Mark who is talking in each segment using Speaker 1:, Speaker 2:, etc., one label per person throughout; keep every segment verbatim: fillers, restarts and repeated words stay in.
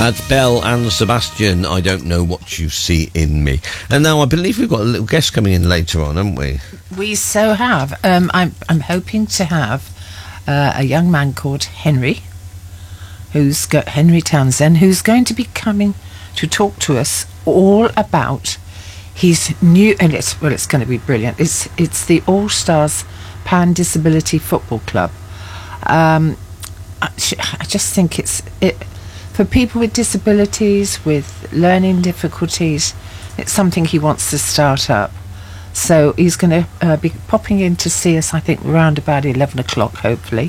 Speaker 1: That's Belle and Sebastian. I don't know what you see in me. And now I believe we've got a little guest coming in later on, haven't we?
Speaker 2: We so have. Um, I'm I'm hoping to have uh, a young man called Henry, who's got Henry Townsend, who's going to be coming to talk to us all about his new, and it's well, it's going to be brilliant. It's it's the All Stars Pan Disability Football Club. Um, I, I just think it's it. For people with disabilities, with learning difficulties, it's something he wants to start up. So he's going to uh, be popping in to see us, I think, around about eleven o'clock, hopefully.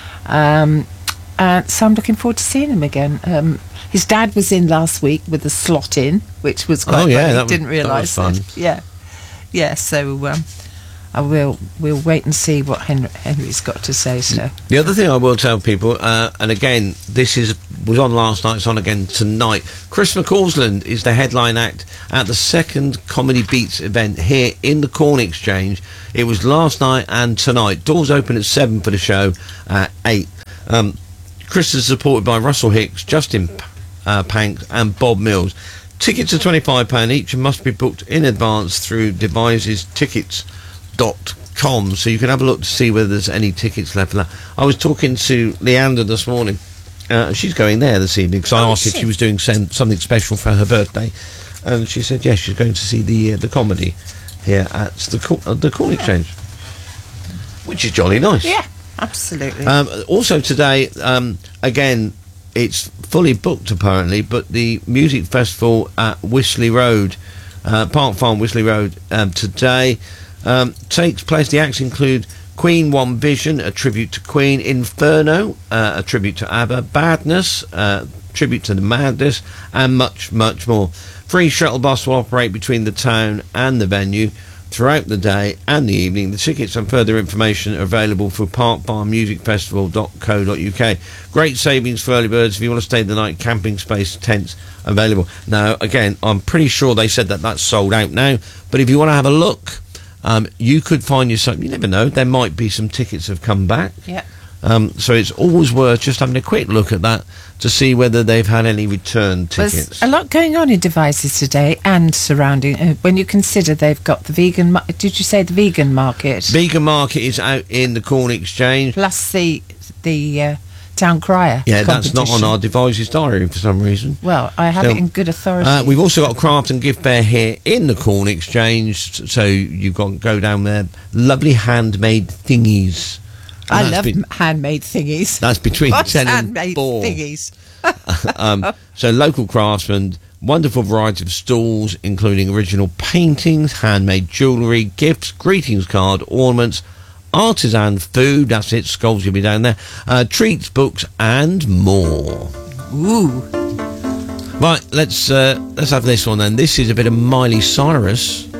Speaker 2: Um, and so I'm looking forward to seeing him again. Um, his dad was in last week with a slot in, which was quite
Speaker 1: oh, yeah,
Speaker 2: funny.
Speaker 1: That
Speaker 2: Didn't realise
Speaker 1: that. Was
Speaker 2: that. Yeah, yeah. So um, I will. We'll wait and see what Henry, Henry's got to say. So
Speaker 1: the other thing I will tell people, uh, and again, this is was on last night. It's on again tonight. Chris McCausland is the headline act at the second Comedy Beats event here in the Corn Exchange. It was last night and tonight. Doors open at seven for the show at eight. Um, Chris is supported by Russell Hicks, Justin uh, Panks, and Bob Mills. Tickets are twenty-five pounds each and must be booked in advance through devises tickets dot com, so you can have a look to see whether there's any tickets left for that. I was talking to Leander this morning. Uh, she's going there this evening because I
Speaker 2: oh,
Speaker 1: asked
Speaker 2: shit.
Speaker 1: if she was doing sem- something special for her birthday, and she said yes, she's going to see the uh, the comedy here at the Co- uh, the Corn Exchange, which is jolly nice.
Speaker 2: yeah, absolutely.
Speaker 1: Um, also today, um, again, it's fully booked apparently, but the music festival at Wisley Road, uh, Park Farm, Wisley Road, um, today um, takes place. The acts include Queen One Vision, a tribute to Queen; Inferno, uh, a tribute to ABBA; Badness, uh, tribute to the Madness, and much, much more. Free shuttle bus will operate between the town and the venue throughout the day and the evening. The tickets and further information are available for park farm music festival dot co dot uk. Great savings for early birds. If you want to stay the night, camping space, tents available. Now, again, I'm pretty sure they said that that's sold out now, but if you want to have a look, um, you could find yourself, you never know, there might be some tickets have come back.
Speaker 2: Yeah.
Speaker 1: Um, so it's always worth just having a quick look at that to see whether they've had any return tickets.
Speaker 2: There's a lot going on in Devices today and surrounding, uh, when you consider they've got the vegan, mar- did you say the vegan market?
Speaker 1: Vegan market is out in the Corn Exchange.
Speaker 2: Plus the the uh, Town Crier
Speaker 1: Yeah, that's not on
Speaker 2: competition.
Speaker 1: our Devices diary for some reason.
Speaker 2: Well, I have
Speaker 1: So,
Speaker 2: it in good authority.
Speaker 1: Uh, we've also got a craft and gift fair here in the Corn Exchange, so you've got to go down there. Lovely handmade thingies. And
Speaker 2: I
Speaker 1: that's
Speaker 2: love
Speaker 1: be-
Speaker 2: m handmade thingies.
Speaker 1: That's between
Speaker 2: What's
Speaker 1: ten and
Speaker 2: handmade
Speaker 1: four.
Speaker 2: thingies?
Speaker 1: um, so local craftsmen, wonderful variety of stalls, including original paintings, handmade jewellery, gifts, greetings card, ornaments, artisan food, that's it, skulls will be down there, uh, treats, books, and more.
Speaker 2: Ooh.
Speaker 1: Right, let's uh, let's have this one then. This is a bit of Miley Cyrus.